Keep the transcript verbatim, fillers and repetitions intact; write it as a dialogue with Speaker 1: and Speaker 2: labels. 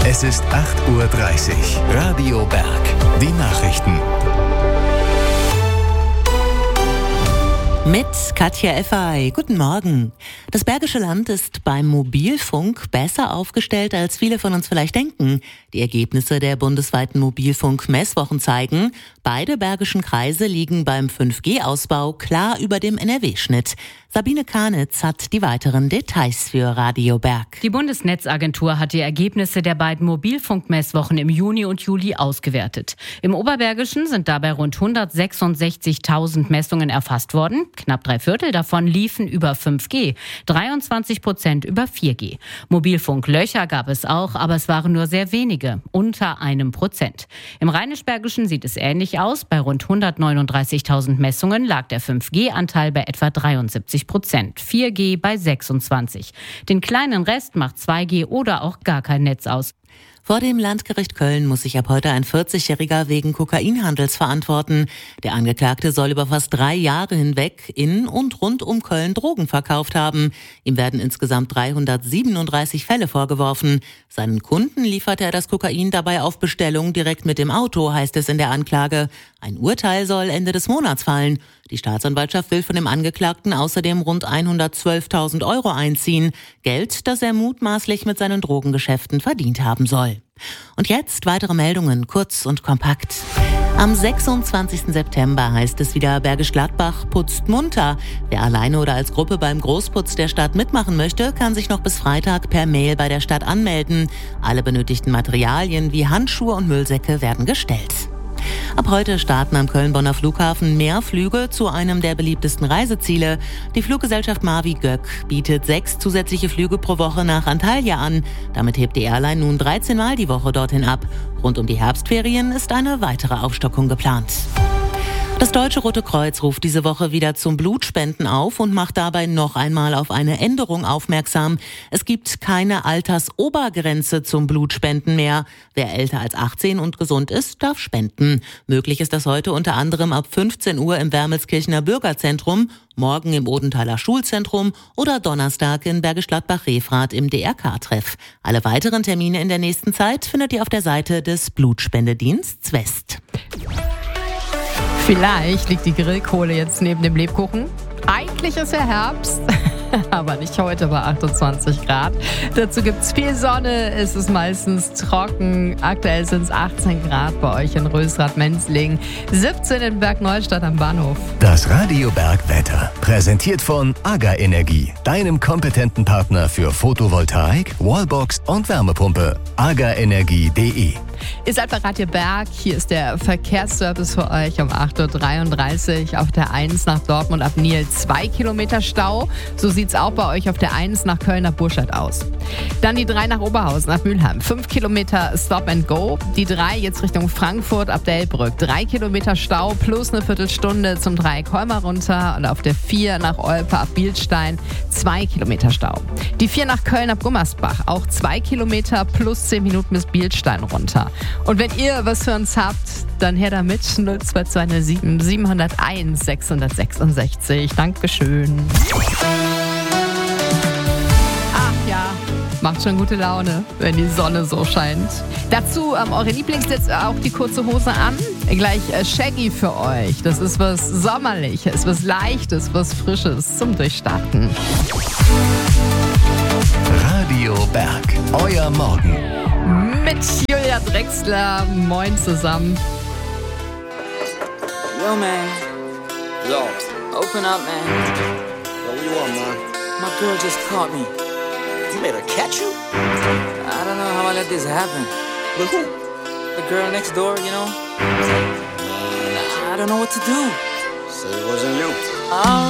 Speaker 1: Es ist acht Uhr dreißig. Radio Berg. Die Nachrichten.
Speaker 2: Mit Katja Effay. Guten Morgen. Das Bergische Land ist beim Mobilfunk besser aufgestellt, als viele von uns vielleicht denken. Die Ergebnisse der bundesweiten Mobilfunk-Messwochen zeigen, beide bergischen Kreise liegen beim fünf G Ausbau klar über dem N R W-Schnitt. Sabine Kahnitz hat die weiteren Details für Radio Berg.
Speaker 3: Die Bundesnetzagentur hat die Ergebnisse der beiden Mobilfunkmesswochen im Juni und Juli ausgewertet. Im Oberbergischen sind dabei rund hundertsechsundsechzigtausend Messungen erfasst worden. Knapp drei Viertel davon liefen über fünf G, dreiundzwanzig Prozent über vier G. Mobilfunklöcher gab es auch, aber es waren nur sehr wenige, unter einem Prozent. Im Rheinisch-Bergischen sieht es ähnlich aus. Bei rund hundertneununddreißigtausend Messungen lag der fünf G Anteil bei etwa dreiundsiebzig Prozent, vier G bei sechsundzwanzig. Den kleinen Rest macht zwei G oder auch gar kein Netz aus.
Speaker 2: Vor dem Landgericht Köln muss sich ab heute ein vierzigjähriger wegen Kokainhandels verantworten. Der Angeklagte soll über fast drei Jahre hinweg in und rund um Köln Drogen verkauft haben. Ihm werden insgesamt dreihundertsiebenunddreißig Fälle vorgeworfen. Seinen Kunden lieferte er das Kokain dabei auf Bestellung direkt mit dem Auto, heißt es in der Anklage. Ein Urteil soll Ende des Monats fallen. Die Staatsanwaltschaft will von dem Angeklagten außerdem rund hundertzwölftausend Euro einziehen. Geld, das er mutmaßlich mit seinen Drogengeschäften verdient haben soll. Und jetzt weitere Meldungen, kurz und kompakt. Am sechsundzwanzigsten September heißt es wieder, Bergisch Gladbach putzt munter. Wer alleine oder als Gruppe beim Großputz der Stadt mitmachen möchte, kann sich noch bis Freitag per Mail bei der Stadt anmelden. Alle benötigten Materialien wie Handschuhe und Müllsäcke werden gestellt. Ab heute starten am Köln-Bonner Flughafen mehr Flüge zu einem der beliebtesten Reiseziele. Die Fluggesellschaft Mavi Göck bietet sechs zusätzliche Flüge pro Woche nach Antalya an. Damit hebt die Airline nun dreizehn Mal die Woche dorthin ab. Rund um die Herbstferien ist eine weitere Aufstockung geplant. Das Deutsche Rote Kreuz ruft diese Woche wieder zum Blutspenden auf und macht dabei noch einmal auf eine Änderung aufmerksam. Es gibt keine Altersobergrenze zum Blutspenden mehr. Wer älter als achtzehn und gesund ist, darf spenden. Möglich ist das heute unter anderem ab fünfzehn Uhr im Wermelskirchener Bürgerzentrum, morgen im Odenthaler Schulzentrum oder Donnerstag in Bergisch Gladbach-Refrath im D R K-Treff. Alle weiteren Termine in der nächsten Zeit findet ihr auf der Seite des Blutspendediensts West.
Speaker 4: Vielleicht liegt die Grillkohle jetzt neben dem Lebkuchen. Eigentlich ist ja Herbst, aber nicht heute bei achtundzwanzig Grad. Dazu gibt's viel Sonne, es ist meistens trocken. Aktuell sind es achtzehn Grad bei euch in Rösrath-Menzlingen, siebzehn in Bergneustadt am Bahnhof.
Speaker 1: Das Radio Berg Wetter, präsentiert von AGA Energie, deinem kompetenten Partner für Photovoltaik, Wallbox und Wärmepumpe. aga energie punkt de.
Speaker 4: Ihr seid bei Radio Berg, hier ist der Verkehrsservice für euch um acht Uhr dreiunddreißig auf der eins nach Dortmund ab Niel zwei Kilometer Stau. So sieht's auch bei euch auf der eins nach Köln nach Burscheid aus. Dann die drei nach Oberhausen nach Mülheim, fünf Kilometer Stop and Go. Die drei jetzt Richtung Frankfurt ab Delbrück, drei Kilometer Stau plus eine Viertelstunde zum Dreieck Holmer runter. Und auf der vier nach Olpe ab Bielstein, zwei Kilometer Stau. Die vier nach Köln ab Gummersbach, auch zwei Kilometer plus zehn Minuten bis Bielstein runter. Und wenn ihr was für uns habt, dann her damit null zwei zwei null sieben sieben null eins sechs sechs sechs. Dankeschön. Ach ja, macht schon gute Laune, wenn die Sonne so scheint. Dazu ähm, eure Lieblingssitz auch die kurze Hose an. Gleich äh, Shaggy für euch. Das ist was Sommerliches, was Leichtes, was Frisches zum Durchstarten.
Speaker 1: Radio Berg, euer Morgen.
Speaker 4: Mit Julia Drexler. Moin zusammen.
Speaker 5: Yo, man.
Speaker 6: Yo.
Speaker 5: Open up, man.
Speaker 6: Yo, what you want, man?
Speaker 5: My girl just caught me.
Speaker 6: You made her catch you?
Speaker 5: I don't know how I let this happen.
Speaker 6: With who?
Speaker 5: The girl next door, you know?
Speaker 6: Man,
Speaker 5: I don't know what to do.
Speaker 6: say it wasn't you.
Speaker 5: Oh.